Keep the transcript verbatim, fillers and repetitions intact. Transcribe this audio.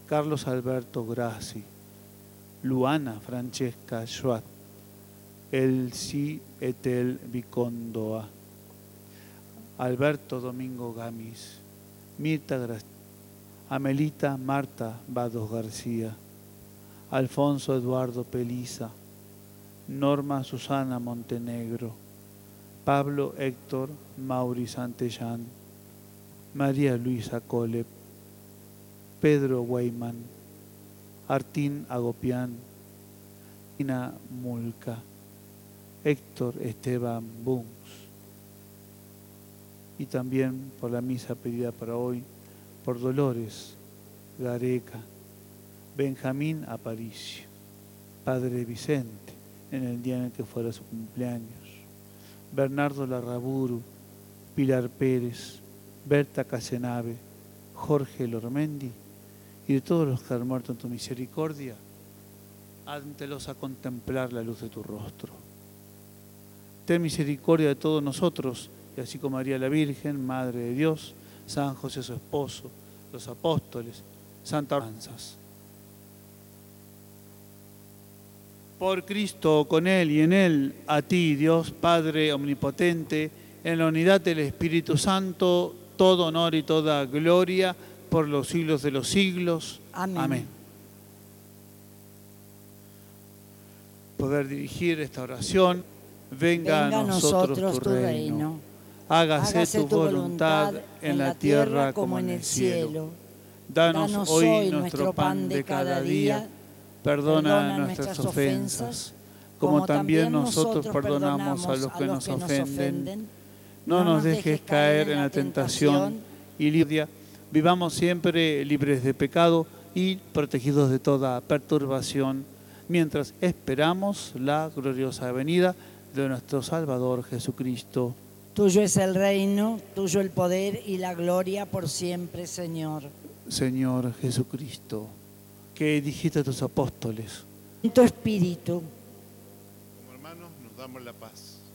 Carlos Alberto Grassi, Luana Francesca Schwartz, Elsie Etel Vicondoa, Alberto Domingo Gamis, Mirta Gracia, Amelita Marta Vados García, Alfonso Eduardo Peliza, Norma Susana Montenegro, Pablo Héctor Mauri Santellán, María Luisa Colep, Pedro Weiman, Artín Agopián, Ina Mulca, Héctor Esteban Bunz. Y también por la misa pedida para hoy, por Dolores Gareca, Benjamín Aparicio, Padre Vicente, en el día en el que fuera su cumpleaños, Bernardo Larraburu, Pilar Pérez, Berta Casenave, Jorge Lormendi, y de todos los que han muerto en tu misericordia, háztelos a contemplar la luz de tu rostro. Ten misericordia de todos nosotros, y así como María la Virgen, Madre de Dios, San José su esposo, los apóstoles, Santa Franzas. Por Cristo, con Él y en Él, a ti, Dios Padre Omnipotente, en la unidad del Espíritu Santo, todo honor y toda gloria, por los siglos de los siglos. Amén. Amén. Poder dirigir esta oración. Venga, Venga a nosotros, nosotros tu reino. reino. Hágase, Hágase tu, tu voluntad en la tierra como en el cielo. Danos, Danos hoy nuestro pan de cada día. Perdona, Perdona nuestras ofensas, como también nosotros perdonamos a los que nos ofenden. No nos dejes caer en la tentación y libre. Vivamos siempre libres de pecado y protegidos de toda perturbación, mientras esperamos la gloriosa venida de nuestro Salvador Jesucristo. Tuyo es el reino, tuyo el poder y la gloria por siempre, Señor. Señor Jesucristo, que dijiste a tus apóstoles, en tu espíritu. Como hermanos nos damos la paz.